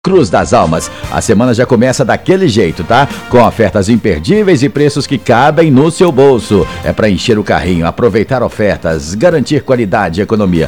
Cruz das Almas. A semana já começa daquele jeito, tá? Com ofertas imperdíveis e preços que cabem no seu bolso. É para encher o carrinho, aproveitar ofertas, garantir qualidade e economia.